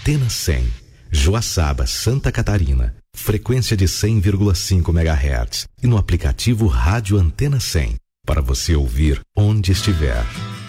Antena 100, Joaçaba, Santa Catarina, frequência de 100,5 MHz e no aplicativo Rádio Antena 100, para você ouvir onde estiver.